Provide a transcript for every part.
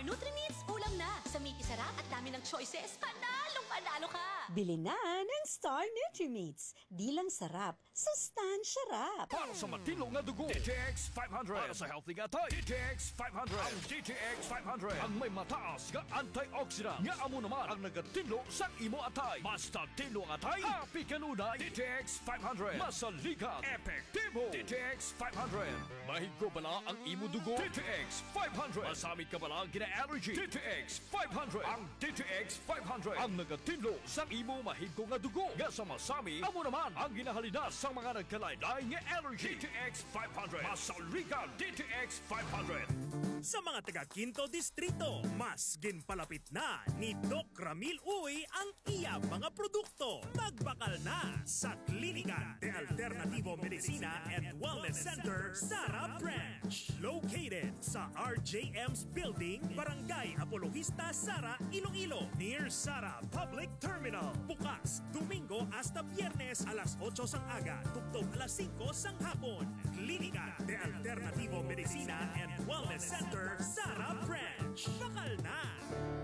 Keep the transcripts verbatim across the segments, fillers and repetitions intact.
Star Nutri-Meats, ulam na. Sa Miki Sarap at dami ng choices, panalong panalo ka. Bili na ng Star Nutri-Meats. Di lang sarap, sustansya rap. Para sa matilong na dugo, D T X five hundred. Para sa healthy nga tayo, D T X five hundred. Ang D T X five hundred ang may mataas nga antioxidant. Nga amo naman ang nagatinlo sa imo atay. Basta tinlo ang atay, happy kanunay. D T X five hundred. Masaligan, epektibo. D T X five hundred. Mahigo bala ang imo dugo. D T X five hundred. Masamit ka bala gina-allergy. D T X five hundred. Ang D T X five hundred ang nagatinlo sa imo mahigo nga dugo. Nga sa masami, amo naman ang ginahalina sa mga nagkalain-lain nga allergy. D T X five hundred. Masaligan, D T X five hundred. Sa mga taga Quinto Distrito, mas ginpalapit na ni Doc Ramil Uy ang iya mga produkto. Magbakal na sa Klinika de Alternativo Medicina and Wellness Center, Sara Branch. Located sa R J M's Building, Barangay Apologista, Sara, Iloilo, near Sara Public Terminal. Bukas, Domingo hasta Biyernes alas otso sang aga, tugtog alas singko sang hapon. Klinika de Alternativo Medicina and Wellness Center, Sara Branch. Bakal na!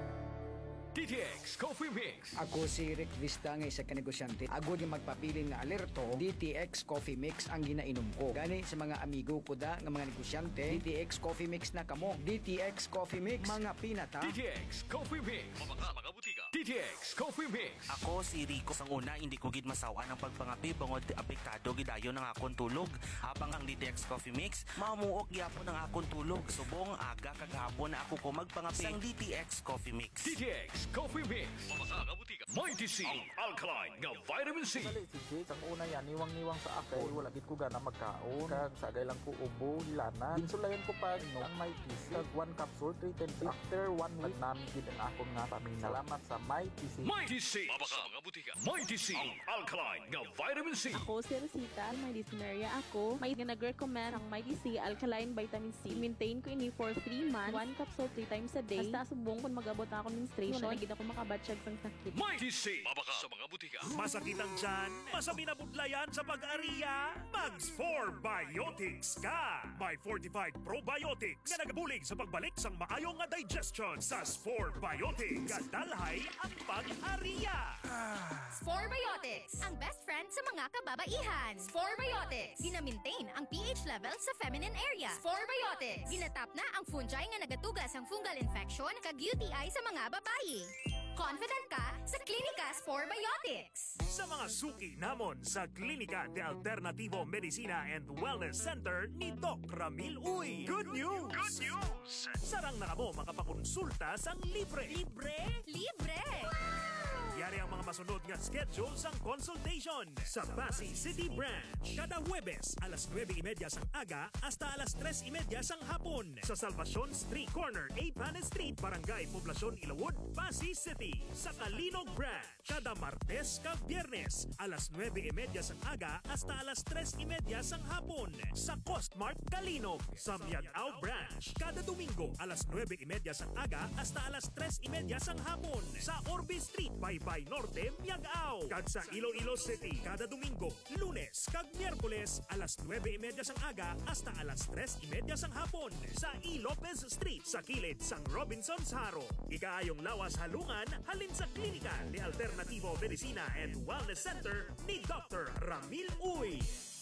D T X Coffee Mix. Ako si Rick Vista nga isa ka negosyante. Ako di magpapili nga alerto, D T X Coffee Mix ang ginainom ko. Gani sa mga amigo ko da nga mga negosyante, D T X Coffee Mix na kamo. D T X Coffee Mix, mga pinata. D T X Coffee Mix. Mabaka, mga butika. D T X Coffee Mix. Ako si Rico. Sang una, hindi ko gid masawa ng pagpangapi bangod apektado gidayon ng akong tulog. Habang ang D T X Coffee Mix, mamuok gyapon ng akong tulog. Subong aga kagahapon na ako ko magpangapi sang D T X Coffee Mix. D T X Coffee Mix. Mabaka, mga butika. Mighty C. Ang alkaline nga vitamin C. Dali si Jake, ang una yan, niwang-niwang sa ako. Wala gid ko gana magkaon. Kag sagay lang ko ubo, hilanan. Insulayan ko pa no, ang Mighty C. Kag one capsule, three ten days. After one week, namin gid ang akong nga paminaw. Salamat sa Mighty C. Mighty C. Mabaka, mga butika. Mighty C. Ang alkaline nga vitamin C. Ako si Rosita, may dyspnea ako. May nag-recommend ang Mighty C Alkaline Vitamin C. Maintain ko ini for three months. One capsule three times a day. Basta subong kung mag-abot ako menstruation. Wala gid ako makabatsyag sang sakit. Mighty C. Mabaka sa mga butika. Masakit ang tiyan, masami na budlayan sa pag-ariya, Mags four Biotics ka! May fortified probiotics nga nagabulig sa pagbalik sang maayong nga digestion sa four Biotics. Kadalhay ang pag-ariya! Spore Biotics, ang best friend sa mga kababaihan. Spore Biotics, gina-maintain ang pH level sa feminine area. Spore Biotics, ginatap na ang fungi nga nagatugas ang fungal infection kag U T I sa mga babayi. Confident ka sa Klinika Spore Biotics. Sa mga suki namon sa Klinika de Alternativo Medicina and Wellness Center ni Doc Ramil Uy. Good news! Good news! Sarang na mo makapakonsulta sang libre. Libre? Libre! Yari ang mga masunod nga schedule sang consultation sa Pasay City Branch. Kada Huwebes, alas nueve y media sang aga hasta alas tres y media sang hapon. Sa Salvacion Street Corner, A. Panes Street, Barangay Poblacion, Ilawod, Pasay City. Sa Kalinog Branch, kada Martes ka Biyernes, alas nueve y media sang aga hasta alas tres y media sang hapon. Sa Costmart Kalinog. Sa Miagao Branch, kada Domingo, alas nueve y media sang aga hasta alas tres y media sang hapon. Sa Orbe Street, Baybay Norte, Miagao. Kag sa Iloilo City, kada Domingo, Lunes, kag Miyerkules, alas nueve y media sang aga hasta alas tres y media sang hapon. Sa E. Lopez Street, sa kilid sang Robinson's Haro. Ikaayong lawas halungan, halin sa Klinika de Alternativo Medicina and Wellness Center ni Doctor Ramil Uy.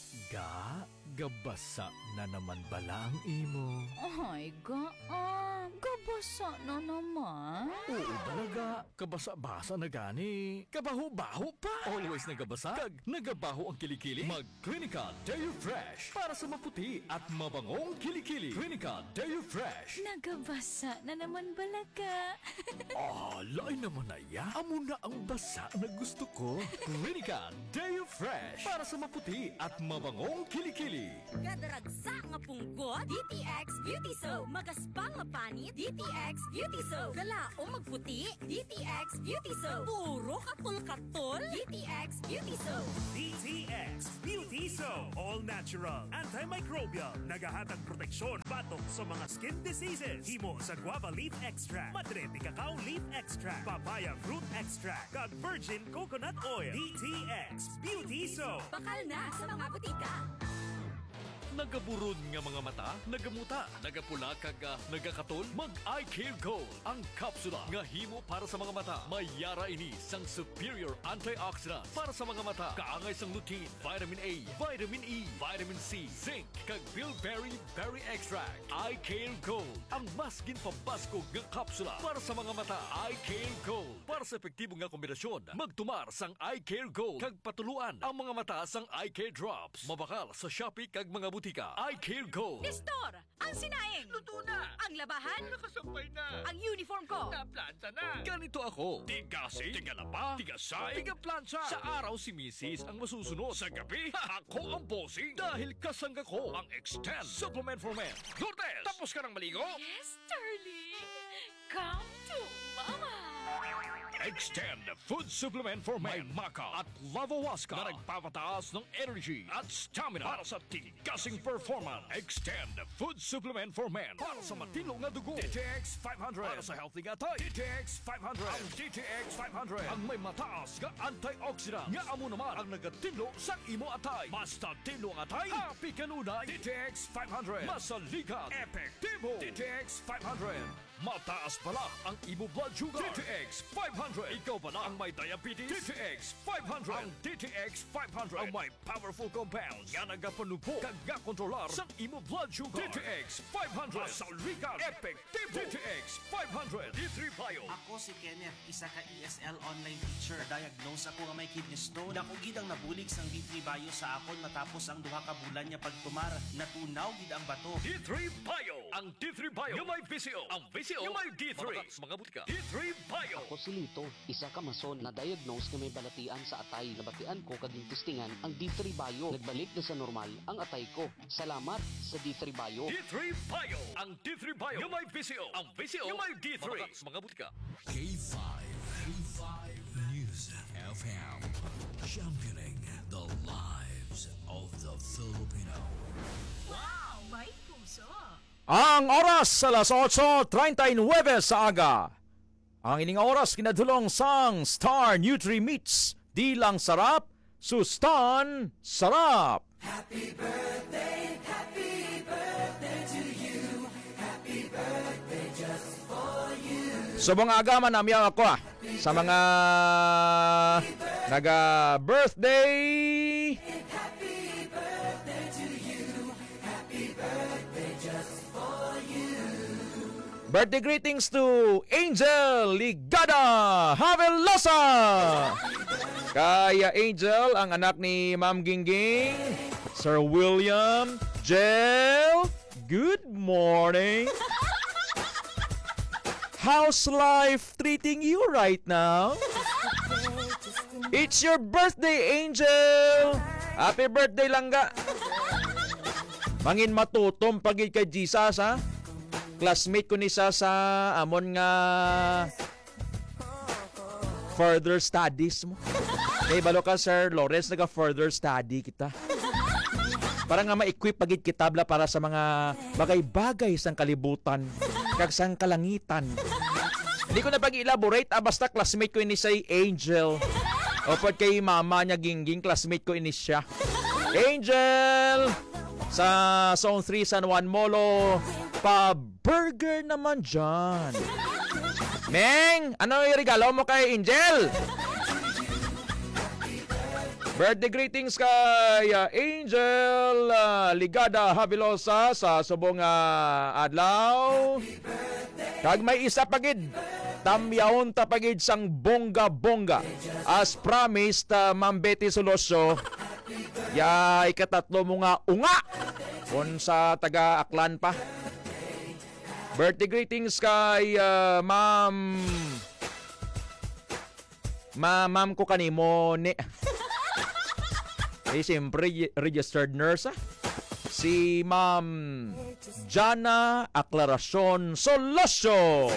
Ga, gabasa na naman bala ang imo. Ay, ga, ah, gabasa na naman. Oo talaga, kabasa-basa na gani. Kabaho-baho pa. Always nagabasa, kag nagabaho ang kilikili. Mag-Clinica Deo Fresh para sa maputi at mabangong kilikili. Clinica Deo Fresh. Nagabasa na naman balaga. Ah, lain naman na ya. Amo na ang basa na gusto ko. Clinica Deo Fresh para sa maputi at mabangong kilikili. Gadaragsa nga punggot, D T X Beauty Soap. Magaspang nga panit, D T X Beauty Soap. Galaong magputi, D T X Beauty Soap. Puro katol-katol, D T X Beauty Soap. D T X Beauty Soap. All natural, antimicrobial, nagahatag proteksyon batok sa mga skin diseases. Himo sa guava leaf extract, madre de cacao leaf extract, papaya fruit extract, kag virgin coconut oil. D T X Beauty Soap. Bakal na sa mga butika. Nagaburod nga mga mata, nagamuta, nagapula kag uh, nagakatol, mag-Eye Care Gold. Ang kapsula nga himo para sa mga mata. May yara ini sang superior antioxidants para sa mga mata. Kaangay sang lutein, vitamin A, vitamin E, vitamin C, zinc, kag bilberry berry extract. Eye Care Gold, ang mas ginpabaskog nga kapsula para sa mga mata. Eye Care Gold, para sa epektibo nga kombinasyon. Magtumar sang Eye Care Gold kag patuluan ang mga mata sang Eye Care Drops. Mabakal sa Shopee kag mga butika. Eye Care Gold. Nestor, ang sinaing. Luto na! Ang labahan. Nakasampay na! Ang uniform ko. Naplanta na! Ganito ako. Tigasi, tigalapa, tigasay, tigaplansya. Sa araw si Missus ang masusunod. Sa gabi, ako ang bossing. Dahil kasangga ko ang Extend Supplement for Men. Lourdes, tapos ka ng maligo? Yes, darling. Come to mama. Extend Food Supplement for Men. May Maca at Lavawaska na nagpapataas ng energy at stamina para sa tigasing performance. Extend Food Supplement for Men para sa matino nga dugo. D T X five hundred para sa healthy nga tayo. D T X five hundred. Ang D T X five hundred ang may mataas nga antioxidant nga amo naman ang nagatinlo sa imo atay. Basta tinlo ang atay, happy kanunay. D T X five hundred masaligan, epektibo. D T X five hundred mataas pala ang imo blood sugar. D T X five hundred. Ikaw ba na ang may diabetes? D T X five hundred. Ang D T X five hundred ang may powerful compounds nga nagapanupo kag kontrolar sa imo blood sugar. D T X five hundred. Masaligan, epektibo. D T X five hundred. D three Bio. Ako si Kenneth, isa ka E S L online teacher. Diagnose ako nga may kidney stone. Nakugid ang nabulig sang D three Bio sa akon matapos ang duha ka bulan niya pagtumar. Natunaw gid ang bato. D three Bio. Ang D three Bio yung may P C O. Ang P C O yung may D three. Mga butika. D three Bio. Ako si Lito, isa ka mason na diagnose nga may balatian sa atay. Nabatian ko kaging testingan ang D three Bio. Nagbalik na sa normal ang atay ko. Salamat sa D three Bio. D three Bio. Ang D three Bio yung may P C O. Ang P C O yung may D three. Mga butika. K five. K five News F M. Championing the lives of the Filipino. Wow, may puso. Ang oras sa alas otso treinta-nueve sa aga. Ang ining oras kinadulong sang Star Nutri-Meats. Di lang sarap, sustan sarap. Happy birthday, happy birthday to you. Happy birthday just for you. So mga agaman namyaw ako ah, sa mga naga-birthday. Happy birthday to you. Happy birthday just for you. Birthday greetings to Angel Ligada Havelosa. Kaya Angel, ang anak ni Ma'am Gingging, Sir William, Jel, good morning. How's life treating you right now? It's your birthday, Angel. Happy birthday, langga. Mangin matutom pagid kay Jesus, ha? Classmate ko ni sa sa amon nga further studies mo. Eh, balo ka, Sir Lawrence, naga-further study kita. Para nga ma-equip pagid kitabla para sa mga bagay-bagay sang kalibutan, kag sang kalangitan. Hindi ko na pag-elaborate, ah, basta classmate ko ini say Angel. O pag kay mama niya Gingging, classmate ko ini siya. Angel! Sa Zone three San Juan Molo, pa-burger naman dyan. Meng, ano yung regalo mo kay Angel? Birthday greetings kay uh, Angel uh, Ligada Havelosa sa subong uh, adlaw. Kag may isa pagid, tamyaon tapagid sang bongga-bongga. As promised, uh, Ma'am Betty Solosyo, ya ikatatlo mo nga unga kung sa taga-Aklan pa. Birthday greetings kay uh, Ma'am Ma Ma'am ko kanimo ni eh, siyempre, registered nurse, ah. Si Ma'am Jana Aclaracion Solosyo.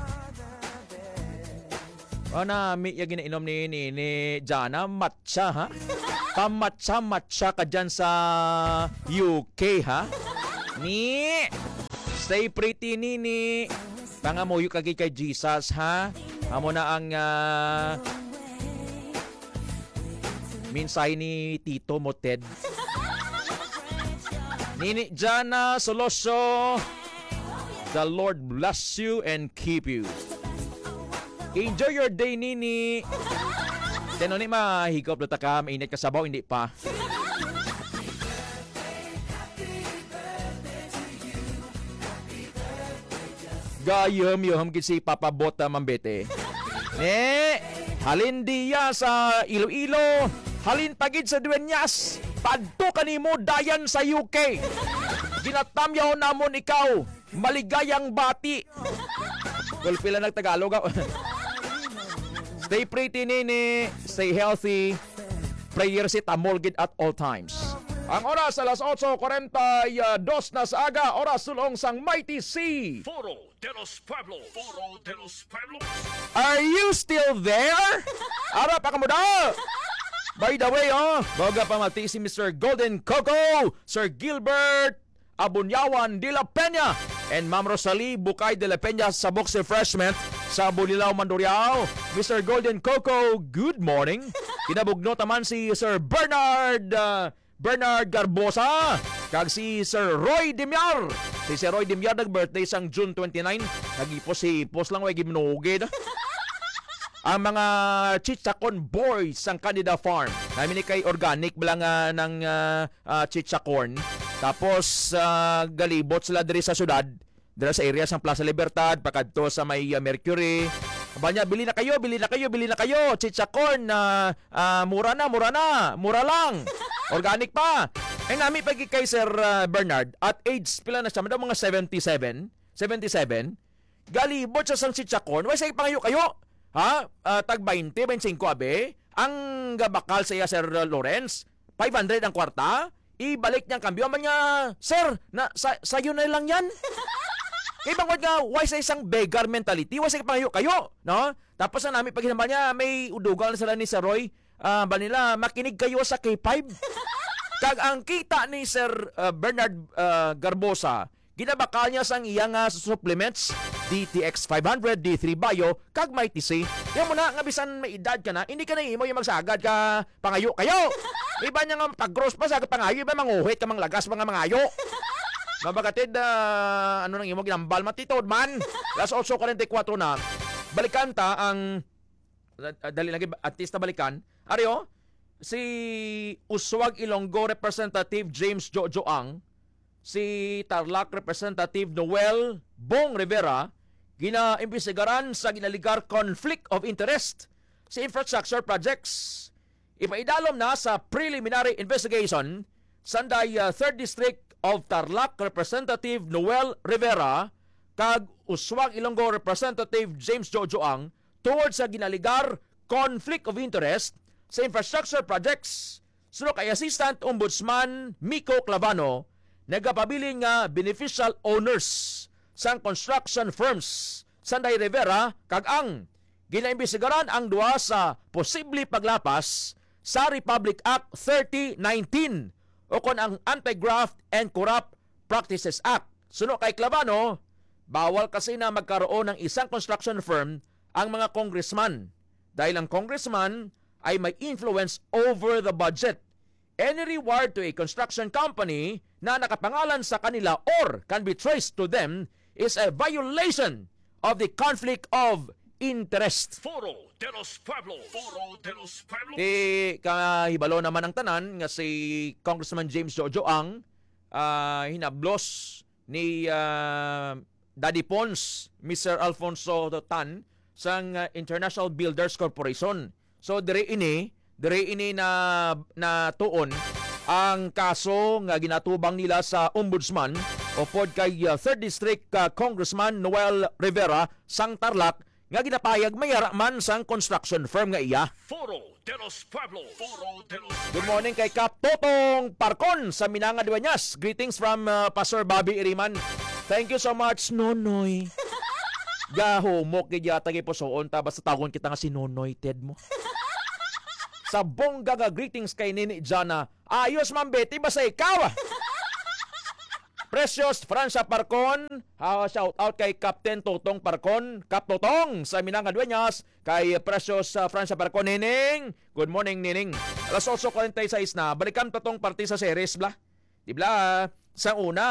O na, may yung ginainom ni, ni, ni Jana, matcha, ha? Pamatcha-matcha ka dyan sa U K, ha? Ni, stay pretty, nini. Pangamuyo kagay kay Jesus, ha? Amo na ang... Uh, minsay ni Tito mo, Ted. Nini Jana Soloso, the Lord bless you and keep you. Enjoy your day, Nini. Teno ni mahigop na ka, mainit ka sabaw, hindi pa. Gayom-yom kasi papabota mambete. Ne, halin diya sa Iloilo, halin pagid sa Dueñas, padto kanimo dayan sa U K. Ginatamyaw namon ikaw, maligayang bati. Well, pila ng Tagalog. Stay pretty, Nini. Stay healthy. Prayer si tamolgid at all times. Ang oras alas eight forty-two na sa aga, oras sulong sang Mighty C. Foro de los Pueblos. Foro de los Pueblos. Are you still there? Ara pa kamuda. By the way, oh, baga pa mati si Mister Golden Coco, Sir Gilbert Abunyawan de la Peña, and Ma'am Rosalie Bukay de la Peña sa box refreshment sa Bulilao, Mandurriao. Mister Golden Coco, good morning. Kinabugno taman si Sir Bernard uh, Bernard Garbosa, kag si Sir Roy Dimiar. Si Sir Roy Dimiar nag-birthday sang June twenty-nine. Nagipos si Pos lang way gimnugid. Ang mga chichakon boys sang Canada Farm. Namin ni kay organic lang uh, ng uh, uh, chichakon. Tapos uh, galibot sila diri sa syudad, diri sa area sang Plaza Libertad, pakadto sa may uh, Mercury. Banya, bili na kayo, bili na kayo, bili na kayo. Chichakon na uh, uh, mura na, mura na, mura lang. Organic pa. Eh nami pagi kay Sir uh, Bernard at age pila na siya, madam mga seventy-seven, seventy-seven. Galibot sa sang chichakon, way say pangayo kayo. Ha? Uh, tag twenty, twenty-five abe. Ang gabakal sa iya Sir Lawrence, five hundred ang kwarta. Ibalik niyang kambyo man niya, sir, na sa sayo na lang yan. Ibang word nga, why sa isang beggar mentality? Why sa pangayo kayo? No? Tapos na namin paghinamba niya, may udugang na sila ni Sir Roy. Uh, ba nila, makinig kayo sa K five? Kag ang kita ni Sir uh, Bernard uh, Garbosa, ginabakal niya sang iyang uh, supplements, D T X five hundred, D three Bio, kag Mighty C. Yan mo na, nga bisan may edad ka na, hindi ka na imo yung magsagad ka, pangayo kayo. Iba niya nga pag-gross pa sa pangayo, iba manguhit ka mang lagas mga mangayo. Mabagatid, uh, ano nang imo ginambal matitod man. Las eight forty-four na. Balikan ta ang uh, dali lagi artista balikan. Aryo, si Uswag Ilonggo Representative James Jojo Ang, si Tarlac Representative Noel Bong Rivera, ginaimbestigaran sa ginaligar conflict of interest sa infrastructure projects. Ipaidalom na sa preliminary investigation sanday uh, third District of Tarlac Representative Noel Rivera kag Uswag Ilonggo Representative James Jojo Ang towards sa ginaligar conflict of interest sa infrastructure projects. Suno kay Assistant Ombudsman Miko Clavano, nagapabiling nga beneficial owners sang construction firms sanday Rivera kag Ang ginaimbestigaran ang duha sa posible paglapas sa Republic Act thirty nineteen o kon ang Anti-Graft and Corrupt Practices Act. Suno kay Clavano, bawal kasi na magkaroon ng isang construction firm ang mga congressman dahil ang congressman ay may influence over the budget. Any reward to a construction company na nakapangalan sa kanila or can be traced to them is a violation of the conflict of interest. Foro de los Pueblos. Foro de los Pueblos. Eh, kahibalo naman ang tanan nga si Congressman James Jojo Ang uh, hinablos ni uh, Daddy Pons, Mister Alfonso Tan sang uh, International Builders Corporation. So dire ini, dire ini na na tuon ang kaso nga ginatubang nila sa ombudsman o pod kay uh, third District uh, Congressman Noel Rivera sang Tarlac nga ginapayag mayara man sang construction firm nga iya. Foro de los Pueblos. Foro de los Good morning kay Kap Totong Parcon sa Minanga Dueñas. Greetings from uh, Pastor Bobby Iriman. Thank you so much, Nonoy. Gahomok kay yata kay posoon ta basta tawgon kita nga si Nonoy Ted mo. Sa bongga nga greetings kay Nini Jana. Ayos man Betty basta ikaw. Precious Francia Parcon, uh, shout out kay Captain Totong Parcon, Kap Totong sa Minanga Dueñas, kay Precious uh, Francia Parcon, Nining. Good morning, Nining. Alas eight forty-six na, balikan Totong party sa series, bla. Di bla, Sa una,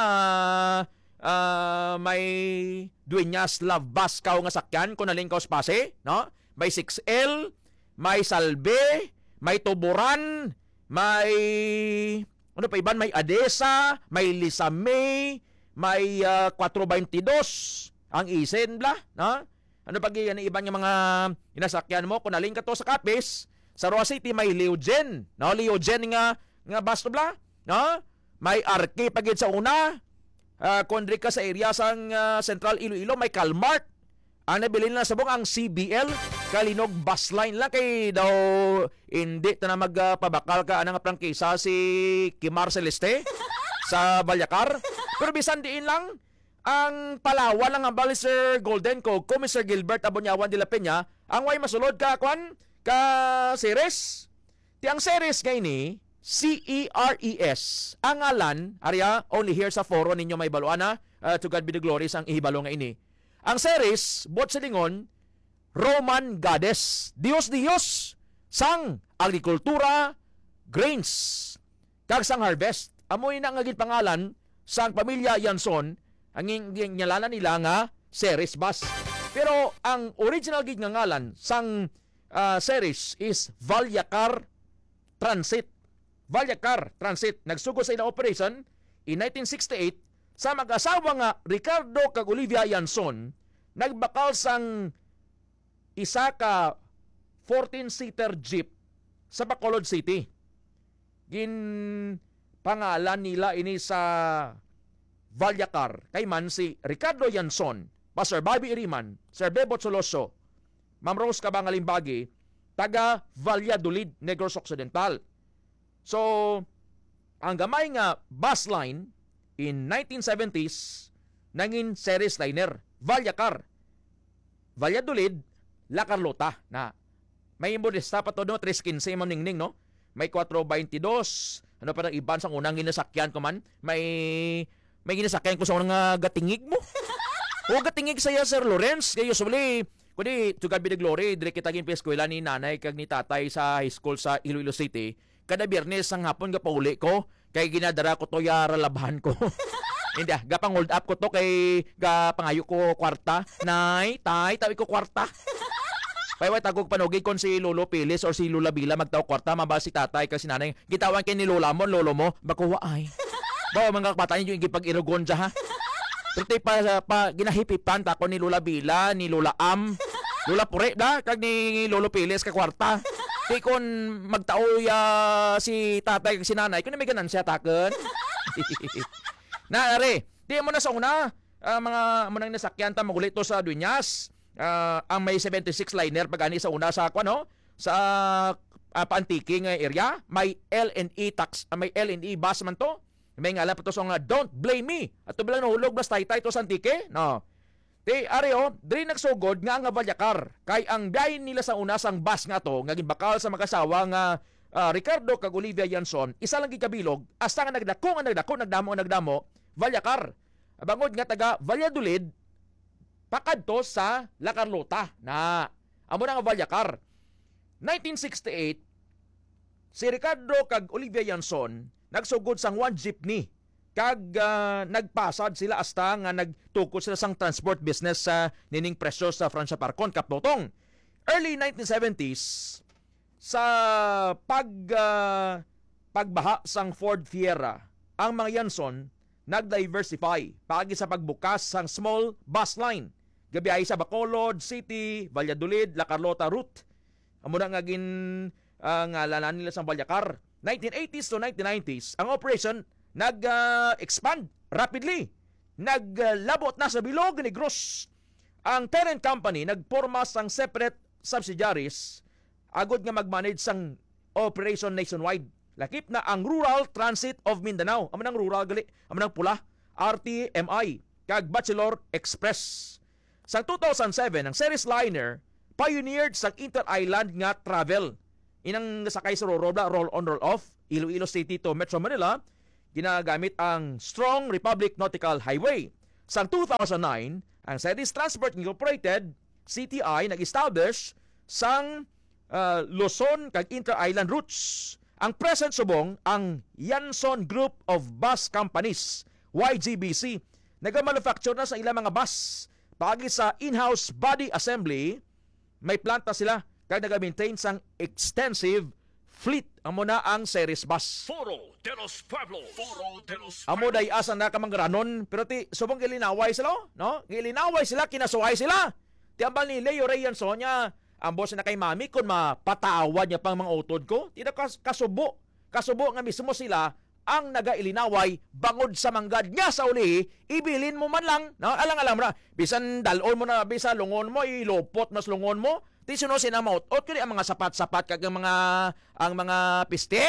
uh, may Dueñas Love Bus kao nga sakyan kung naling kaos pase, no? May six L, may Salve, may Tuburan, may ano pa iban, may Adesa, may Lisame, may uh, four twenty-two, ang Isen bla, no? Ano pag yan iban nga mga inasakyan mo kung naling ka to sa Capiz, sa Roa City may Leogen, no? Leogen nga nga bus bla, no? May Arke pagid sa una. Uh, kung ka sa area sang uh, Central Iloilo, may Calmart. Ang nabilin na sabong ang C B L, Kalinog bus line lang kay daw hindi ta na magpabakal ka anang prangkisa si Kimar Celeste sa Balyakar. Pero bisan diin lang ang Palawan lang ang bali Sir Golden Coke ko Mister Gilbert Abonyawan de la Peña ang way masulod ka kwan ka series. Ti ang series kay ni C E R E S. Ang ngalan, arya, only here sa foro ninyo may baluana, uh, to God be the glory sang ihibalo nga ini. Ang series, bot sa lingon, Roman Goddess. Dios Dios sang agrikultura, grains, kag sang harvest. Amoy na nga gid pangalan sang pamilya Yanson, ang nyalanan nila nga series bus. Pero ang original gid nga ngalan sang uh, series is Valyacar Transit. Valyacar Transit nagsugod sa ina operation in nineteen sixty-eight sa mag-asawa nga Ricardo kag Olivia Yanson nagbakal sang isa ka fourteen-seater jeep sa Bacolod City. Gin pangalan nila ini sa Valyacar kay man si Ricardo Yanson, pa Sir Bobby Iriman, Sir Bebot Soloso, Ma'am Rose Kabangalimbagi, taga Valladolid, Negros Occidental. So, ang gamay nga bus line in nineteen seventies nangin series liner, Valyacar, Valladolid, La Carlota na. May imbodesta pa to no, three fifteen mo ningning no. May four twenty-two, ano pa nang iban sang unang ginasakyan ko man. May may ginasakyan ko sa unang uh, gatingig mo. O gatingig saya Sir Lawrence, kay usually kundi to God be the glory, dire kita gin eskwela ni nanay kag ni tatay sa high school sa Iloilo City. Kada Biyernes ang hapon ga pauli ko kay ginadara ko to ya ralabahan ko. Hindi ah, gapang hold up ko to kay ga pangayo ko kwarta. Nay, tay, tawi ko kwarta. Payway tagog panugid kon si Lolo Pilis or si Lola Bila magtaw kwarta mabal si tatay kasi nanay gitawan kay ni Lola mo, lolo mo, bakuwa ay. Bawa mga kapatayin yung gipag-irugon dya ha. Pero pa, pa ginahipipan ta ko ni Lola Bila, ni Lola Am, Lola Pure da, kag ni Lolo Pilis ka kwarta. Kaya kung magtao ya si tatay kag si nanay, kung may ganan siya taken. Na, are, di mo na sa una, uh, mga munang nasakyan ta magulit to sa Dueñas. Uh, ang may seventy-six liner pag-ani sa una sa, ano, sa uh, paantiking area. May L and E tax, uh, may L and E bus man to. May ngalan pa to sa nga, don't blame me. At to bilang nahulog bas tay-tay to sa antike. No. Ti areo, diri nagsugod nga nga Valyacar. Kay ang biyahe nila sa una sang bus nga to, nga gimbakal sa mag-asawa nga uh, Ricardo kag Olivia Yanson, isa lang gikabilog, asa nga nagdako nga nagdako, nagdamo nagdamo, Valyacar. Bangod nga taga Valladolid, pakadto sa La Carlota na amo na nga Valyacar. nineteen sixty-eight, si Ricardo kag Olivia Yanson nagsugod sang one jeepney kag uh, nagpasad sila hasta nga nagtukod sila sang transport business sa uh, nining presyo sa Francia Parcon Kaptotong. Early nineteen seventies sa pag uh, pagbaha sang Ford Fiera, ang mga Yanson nag-diversify pagi sa pagbukas sang small bus line. Gabiyahe sa Bacolod City, Valladolid, La Carlota route. Amo na nga gin uh, ngalanan nila sang Valyacar. nineteen eighties to nineteen nineties, ang operation nag-expand uh, rapidly. Naglabot uh, na sa Bilog Negros. Ang parent company nagporma sang separate subsidiaries agod nga mag-manage sang operation nationwide. Lakip na ang Rural Transit of Mindanao. Amo nang rural gali, amo nang pula, R T M I kag Bachelor Express. Sang two thousand seven, ang series liner pioneered sang inter-island nga travel. Inang sakay sa Roroda, roll on, roll off, Iloilo City to Metro Manila, ginagamit ang Strong Republic Nautical Highway. Sang two thousand nine, ang Series Transport Incorporated, C T I, nag-establish sang uh, Luzon kag inter-island routes. Ang present subong, ang Yanson Group of Bus Companies, Y G B C. Nagamanufacture na sa ilang mga bus. Pagi sa in-house body assembly, may planta sila kag naga-maintain sang extensive fleet. Amo na ang series bus. Foro de los Pueblos. Foro de los Amo day asa na kamangranon, pero ti subong gilinaway sila, no? Gilinaway sila, kinasuway sila. Ti ambal ni Leo Rayan Sonia, ang boss na kay mami kun mapatawad niya pang mga utod ko. Ti na kas- kasubo. Kasubo nga mismo sila ang nagailinaway bangod sa manggad nga sa uli, ibilin mo man lang, no? Alang-alam na, bisan dalon mo na, bisan lungon mo, ilopot mas lungon mo, ti sino sinamaut, o kini ang mga sapat-sapat kag ang mga, ang mga piste?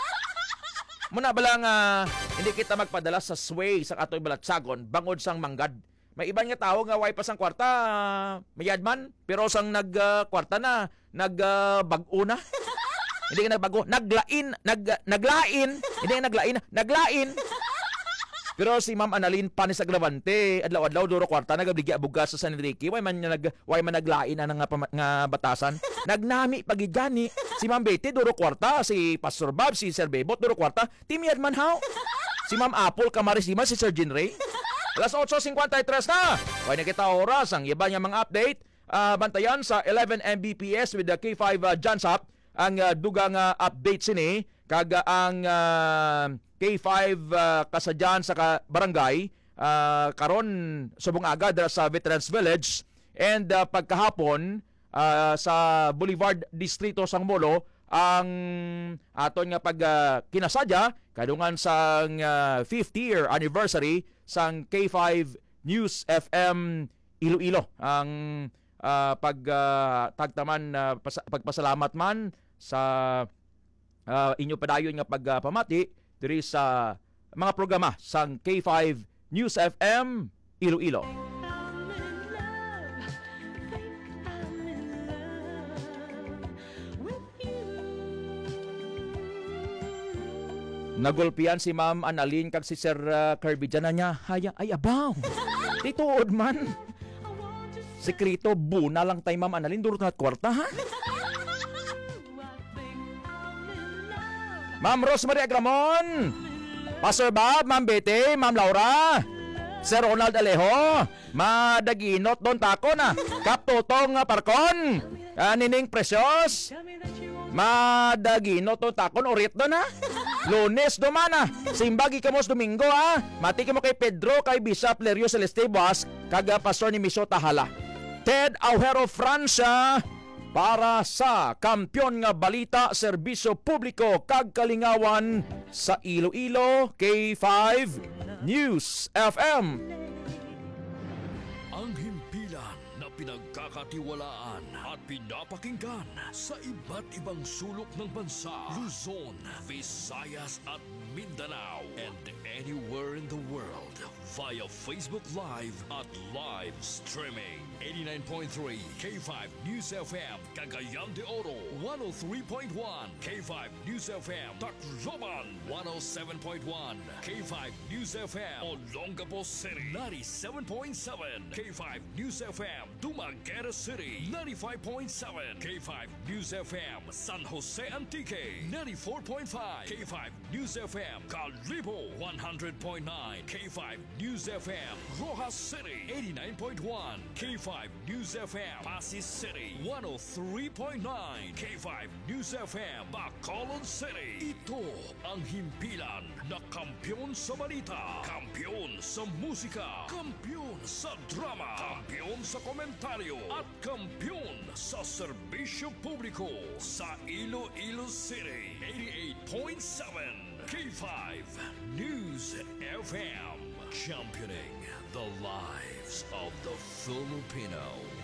Muna ba lang, uh, hindi kita magpadala sa sway sa atoy balatsagon, bangod sang manggad. May iban nga tao nga way pa sang kwarta, uh, mayadman, pero sang nag-kwarta uh, na, nag-bago uh, na. Hindi ka nagbago. Naglain. Nag, naglain. Hindi ka naglain. Naglain. Pero si Ma'am Annalyn Panis Agravante, adlaw-adlaw duro kwarta nagabligya abuga sa San Enrique. Way man nag way man naglain ana nga, nga batasan. Nagnami pagigani. Si Ma'am Betty duro kwarta, si Pastor Bob, si Sir Bebot duro kwarta. Timiad man haw. Si Ma'am Apple Camaris di man si Sir Jean Ray. Alas eight fifty-three na. Way na kita oras ang iba niya mga update. Uh, bantayan sa eleven megabits per second with the K five uh, Jansap. Ang uh, dugang uh, update sini kaga ang uh, K five uh, kasadyan sa ka barangay uh, karon subong aga dira sa Veterans Village and uh, pagkahapon uh, sa Boulevard Distrito sang Molo ang aton nga pag uh, kinasadya kadungan sang uh, fifth year anniversary sang K five News F M Iloilo ang uh, pag uh, tagtaman uh, pas- pagpasalamat man sa uh, inyo padayon nga pagpamati uh, diri sa mga programa sang K five News F M Iloilo. Nagulpian si Ma'am Annalyn kag si Sir uh, Kirby dyan na niya. Haya, ay abaw. Tituod man. Sekreto, buna lang tayo Ma'am Annalyn. Durot na kwarta ha? Ma'am Rosemary Agramon, Pastor Bob, Ma'am Betty, Ma'am Laura, Sir Ronald Alejo, Madaginot Don Taco na, Kap Totong Parkon, uh, Nining Precious, Madaginot Don Taco, Orit Don ha, Lunes Domana, Simbagi Kamos Domingo ha, mati mo kay Pedro, kay Bishop Lerio Celeste Boas, kaga Pastor ni Miso Tahala, Ted Aujero Francia, para sa Kampiyon nga Balita, Serbisyo Publiko kag Kalingawan sa Iloilo, K five News F M. Ang himpilan na pinagkakatiwalaan at pinapakinggan sa iba't ibang sulok ng bansa, Luzon, Visayas at Mindanao, and anywhere in the world via Facebook Live at live streaming. eighty-nine point three K five News F M Cagayan de Oro, one oh three point one K five News F M Tacloban, one oh seven point one K five News F M Olongapo City, ninety-seven point seven K five News F M Dumaguete City, ninety-five point seven K five News F M San Jose Antique, ninety-four point five K five News F M Calibo, one hundred point nine K five News F M Rojas City, eighty-nine point one K five News F M Pasig City, one oh three point nine K five News F M Bacolod City. Ito ang himpilan na kampiyon sa balita, kampiyon sa musika, kampiyon sa drama, kampiyon sa komentaryo, at kampiyon sa serbisyo publiko sa Iloilo City, eighty-eight point seven K five News F M, championing the lives of the Filipino.